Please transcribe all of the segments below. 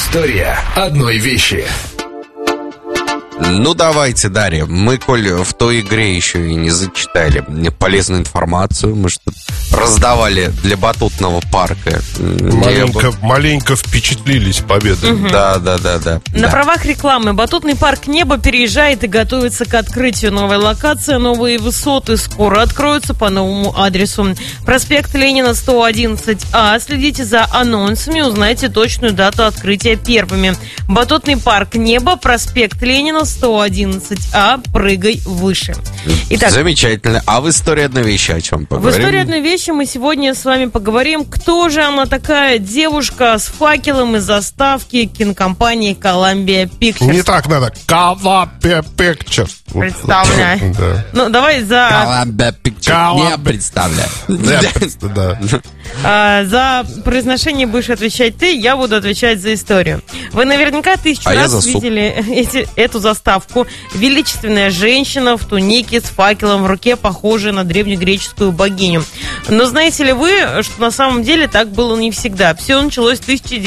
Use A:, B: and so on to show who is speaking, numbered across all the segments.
A: История одной вещи.
B: Ну, давайте, Дарья. Мы, коль в той игре еще и не зачитали полезную информацию, мы что-то раздавали для батутного парка.
C: Маленько впечатлились победой.
B: Да.
D: На правах рекламы батутный парк «Небо» переезжает и готовится к открытию. Новая локация, новые высоты скоро откроются по новому адресу. Проспект Ленина, 111А. Следите за анонсами, узнайте точную дату открытия первыми. Батутный парк «Небо», проспект Ленина, 111А, прыгай выше.
B: Итак, замечательно. А в истории одной вещи о чем поговорим?
D: В истории одной вещи мы сегодня с вами поговорим, кто же она такая девушка с факелом из заставки кинокомпании Columbia Pictures.
C: Не так надо. Columbia Pictures.
D: Представляй.
C: Да.
D: Ну, давай за...
B: Columbia Pictures. Не представляю.
C: Да.
D: За произношение будешь отвечать ты, я буду отвечать за историю. Вы наверняка тысячу раз видели эту заставку. Величественная женщина в тунике с факелом в руке, похожая на древнегреческую богиню. Но знаете ли вы, что на самом деле так было не всегда? Все началось в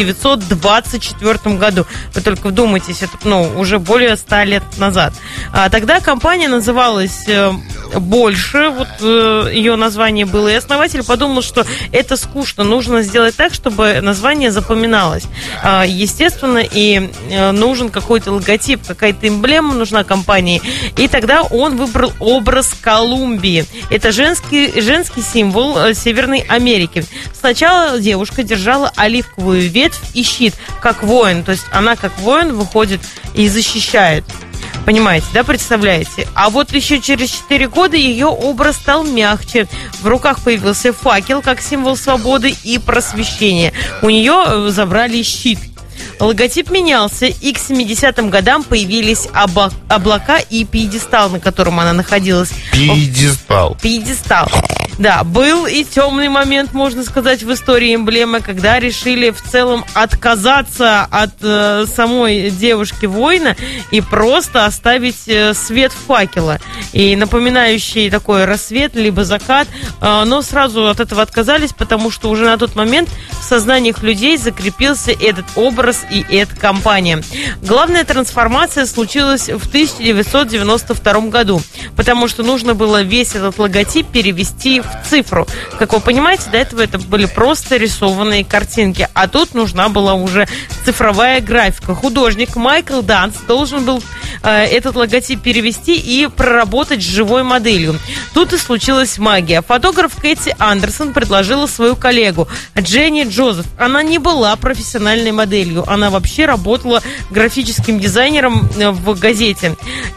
D: 1924 году. Вы только вдумайтесь, это уже более 100 лет назад. Тогда компания называлась «Больше», вот ее название было, и основатель подумал, что это скучно, нужно сделать так, чтобы название запоминалось. Естественно, и нужен какой-то логотип, какая-то эмблема нужна компании, и тогда он выбрал образ Колумбии. Это женский символ Северной Америки. Сначала девушка держала оливковую ветвь и щит, как воин, то есть она как воин выходит и защищает. Понимаете, да, представляете? А вот еще через 4 года ее образ стал мягче. В руках появился факел, как символ свободы и просвещения. У нее забрали щит. Логотип менялся, и к 70-м годам появились облака и пьедестал, на котором она находилась.
C: Пьедестал.
D: Да, был и темный момент, можно сказать, в истории эмблемы, когда решили в целом отказаться от самой девушки-воина и просто оставить свет факела, и напоминающий такой рассвет, либо закат, но сразу от этого отказались, потому что уже на тот момент в сознаниях людей закрепился этот образ и эта компания. Главная трансформация случилась в 1992 году, потому что нужно было весь этот логотип перевести в цифру. Как вы понимаете, до этого это были просто рисованные картинки, а тут нужна была уже цифровая графика. Художник Майкл Данс должен был этот логотип перевести и проработать с живой моделью. Тут и случилась магия. Фотограф Кэти Андерсон предложила свою коллегу Дженни Джозеф. Она не была профессиональной моделью, она вообще работала графическим дизайнером в газете.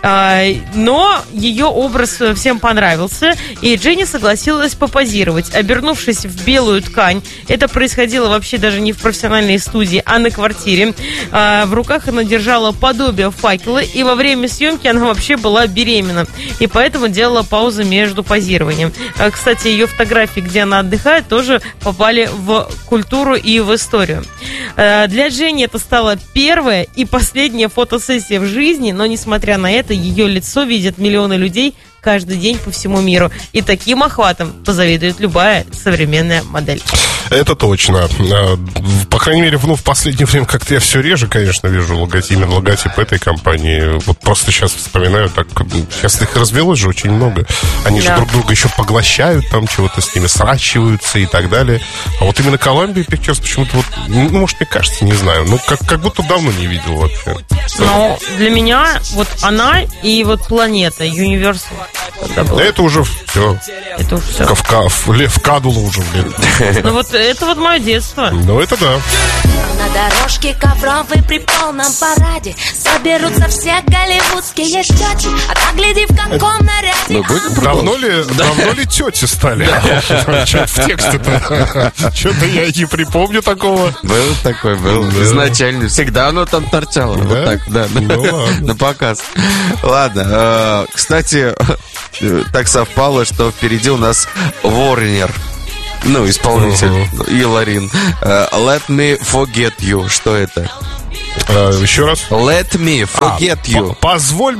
D: Но ее образ всем понравился, и Дженни согласилась попозировать. Обернувшись в белую ткань, это происходило вообще даже не в профессиональной студии, а на квартире. В руках она держала подобие факела, и во время съемки она вообще была беременна, и поэтому делала паузы между позированием. Кстати, ее фотографии, где она отдыхает, тоже попали в культуру и в историю. Для Дженни это стала первая и последняя фотосессия в жизни, но, несмотря на это, ее лицо видят миллионы людей каждый день по всему миру. И таким охватом позавидует любая современная модель.
C: Это точно. По крайней мере, в последнее время как-то я все реже, конечно, вижу логотип этой компании. Вот просто сейчас вспоминаю, так сейчас их развелось же очень много. Они же друг друга еще поглощают, там чего-то с ними сращиваются и так далее. А вот именно Columbia Pictures почему-то может, мне кажется, не знаю, как будто давно не видел вообще.
D: Но для меня вот она и вот планета Universal.
C: Это уже все.
D: Это уже все.
C: Вкадуло уже, блин.
D: Ну вот это вот мое детство.
C: Ну это да.
E: На дорожке ковровой при полном параде соберутся все голливудские тети. А так гляди, в каком наряде.
C: Давно ли тети стали? В тексте-то. Что-то я не припомню такого.
B: Был такой, был. Изначально. Всегда оно там торчало. Вот так, да. На показ. Ладно. Кстати, так совпало, что впереди у нас Warner. Исполнитель и Ларин. Let me forget you. Что это?
C: Еще раз.
B: Let me forget you.
C: Позволь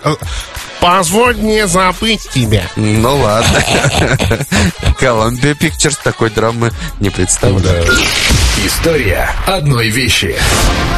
C: мне забыть тебя.
B: Ну ладно. Columbia Pictures такой драмы не представляю.
A: История одной вещи.